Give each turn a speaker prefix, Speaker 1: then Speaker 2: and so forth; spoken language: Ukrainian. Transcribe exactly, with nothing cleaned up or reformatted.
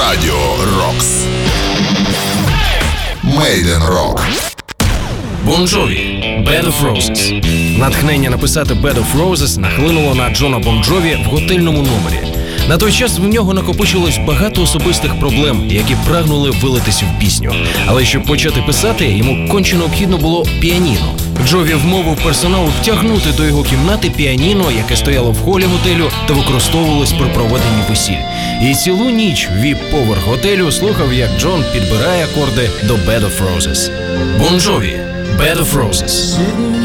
Speaker 1: Радіо Рокс. Made in Rock.
Speaker 2: Bon Jovi, Bed of Roses. Натхнення написати Bed of Roses нахлинуло на Джона Бон Джові в готельному номері. На той час в нього накопичилось багато особистих проблем, які прагнули вилитися в пісню. Але щоб почати писати, йому конче необхідно було піаніно. Джові вмовив персонал втягнути до його кімнати піаніно, яке стояло в холі готелю та використовувалось при проведенні весіль. І цілу ніч віп-поверх готелю слухав, як Джон підбирає акорди до Bed of Roses. Bon Jovi, Bed of Roses.